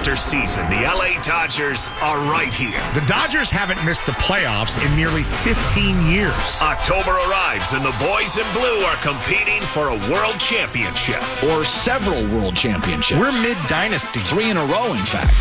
after season, the LA Dodgers are right here. The Dodgers haven't missed the playoffs in nearly 15 years. October arrives and the boys in blue are competing for a world championship. Or several world championships. We're mid-dynasty. 3 in a row, in fact.